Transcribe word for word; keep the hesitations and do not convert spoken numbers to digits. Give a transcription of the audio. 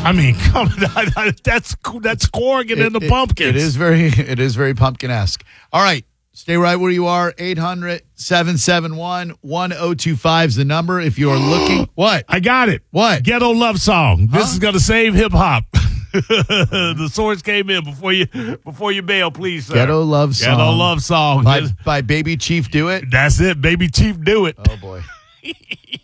I mean, come on, that's that's Corrigan It- and the it- Pumpkins. It is very, it is very pumpkin-esque. All right. Stay right where you are. eight hundred, seven seven one, one oh two five is the number. If you're looking. What? I got it. What? Ghetto love song. This Huh? is going to save hip hop. The source came in before you before you bail, please, sir. Ghetto love song. Ghetto love song. By, by Baby Chief Do It. That's it, baby Chief. Do it. Oh, boy.